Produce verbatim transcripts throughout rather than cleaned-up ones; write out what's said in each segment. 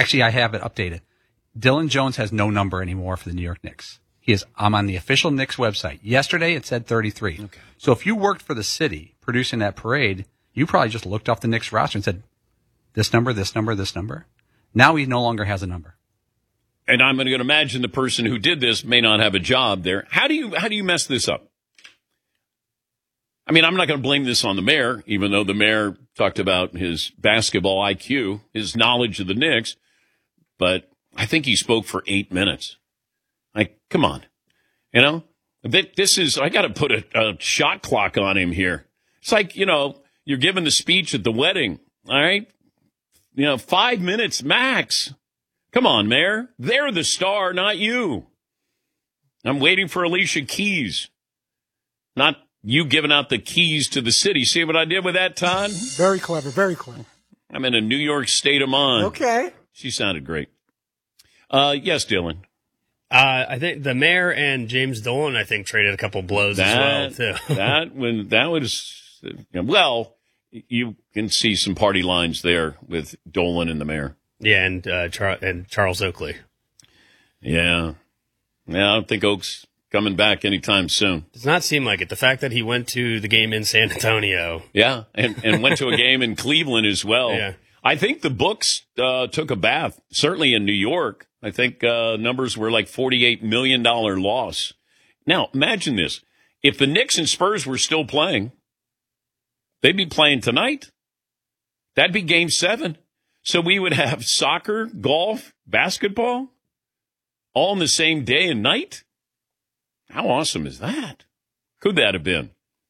Actually, I have it updated. Dylan Jones has no number anymore for the New York Knicks. He is. I'm on the official Knicks website. Yesterday, it said thirty-three. Okay. So if you worked for the city producing that parade, you probably just looked off the Knicks roster and said, this number, this number, this number. Now he no longer has a number. And I'm going to imagine the person who did this may not have a job there. How do you how do you mess this up? I mean, I'm not going to blame this on the mayor, even though the mayor talked about his basketball I Q, his knowledge of the Knicks. But I think he spoke for eight minutes. Like, come on. You know, this is, I got to put a, a shot clock on him here. It's like, you know, you're giving the speech at the wedding. All right. You know, five minutes max. Come on, Mayor. They're the star, not you. I'm waiting for Alicia Keys. Not you giving out the keys to the city. See what I did with that, Todd? Very clever, very clever. I'm in a New York state of mind. Okay. She sounded great. Uh, yes, Dylan. Uh, I think the mayor and James Dolan, I think, traded a couple blows that, as well, too. that, when, that was, well, you can see some party lines there with Dolan and the mayor. Yeah, and uh, Char- and Charles Oakley. Yeah. Yeah, I don't think Oak's coming back anytime soon. Does not seem like it. The fact that he went to the game in San Antonio. Yeah, and, and went to a game in Cleveland as well. Yeah. I think the books uh, took a bath, certainly in New York. I think uh, numbers were like forty-eight million dollars loss. Now, imagine this. If the Knicks and Spurs were still playing, they'd be playing tonight. That'd be game seven. So we would have soccer, golf, basketball, all on the same day and night? How awesome is that? Could that have been?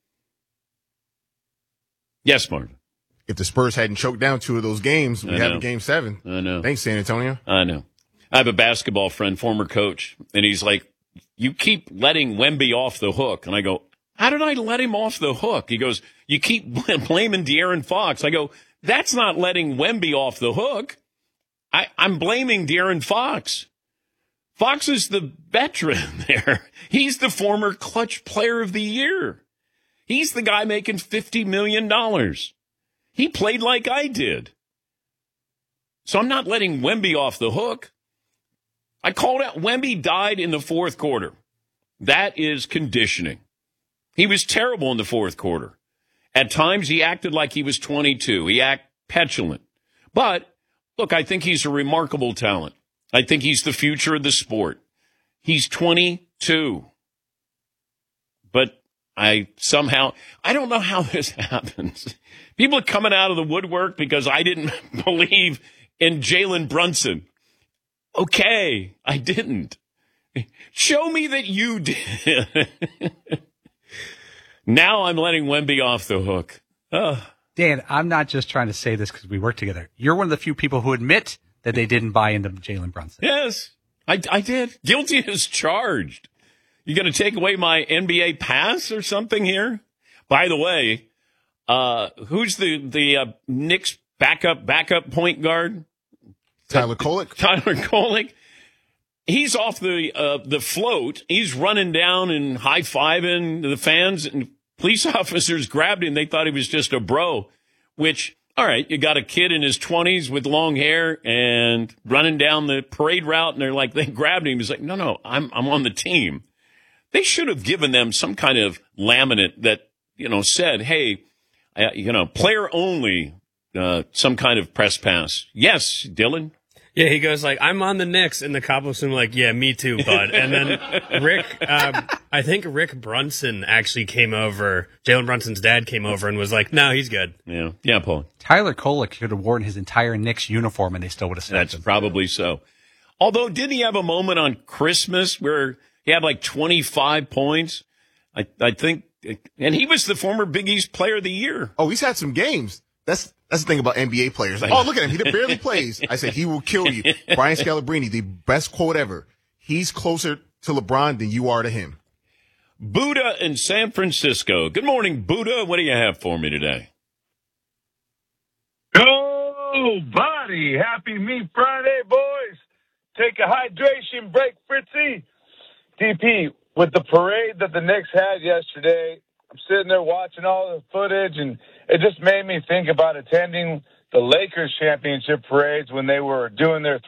Yes, Martin. If the Spurs hadn't choked down two of those games, we have a game seven. I know. Thanks, San Antonio. I know. I have a basketball friend, former coach, and he's like, you keep letting Wemby off the hook. And I go, how did I let him off the hook? He goes, you keep blaming De'Aaron Fox. I go, that's not letting Wemby off the hook. I, I'm blaming De'Aaron Fox. Fox is the veteran there. He's the former clutch player of the year. He's the guy making fifty million dollars. He played like I did. So I'm not letting Wemby off the hook. I called out Wemby died in the fourth quarter. That is conditioning. He was terrible in the fourth quarter. At times, he acted like he was twenty-two. He acted petulant. But, look, I think he's a remarkable talent. I think he's the future of the sport. He's twenty-two. But I somehow, I don't know how this happens. People are coming out of the woodwork because I didn't believe in Jalen Brunson. Okay, I didn't. Show me that you did. Now I'm letting Wemby off the hook. Oh. Dan, I'm not just trying to say this because we work together. You're one of the few people who admit that they didn't buy into Jalen Brunson. Yes, I, I did. Guilty as charged. You going to take away my N B A pass or something here? By the way, uh, who's the, the uh, Knicks backup, backup point guard? Tyler Kolek. Tyler Kolek. He's off the uh, the float. He's running down and high-fiving the fans, and police officers grabbed him. They thought he was just a bro, which, all right, you got a kid in his twenties with long hair and running down the parade route, and they're like, they grabbed him. He's like, no, no, I'm I'm on the team. They should have given them some kind of laminate that, you know, said, hey, uh, you know, player only, uh, some kind of press pass. Yes, Dylan? Yeah, he goes like, I'm on the Knicks, and the cop looks at him like, yeah, me too, bud. And then Rick, um, I think Rick Brunson actually came over, Jalen Brunson's dad came over and was like, no, he's good. Yeah, yeah, Paul. Tyler Kolek could have worn his entire Knicks uniform, and they still would have said That's him. Probably so. Although, didn't he have a moment on Christmas where he had like twenty-five points? I, I think, and he was the former Big East Player of the Year. Oh, he's had some games. That's that's the thing about N B A players. Like, oh, look at him. He barely plays. I said, he will kill you. Brian Scalabrine, the best quote ever. He's closer to LeBron than you are to him. Buddha in San Francisco. Good morning, Buddha. What do you have for me today? Oh, buddy. Happy Meat Friday, boys. Take a hydration break, Fritzy. D P, with the parade that the Knicks had yesterday, I'm sitting there watching all the footage, and it just made me think about attending the Lakers championship parades when they were doing their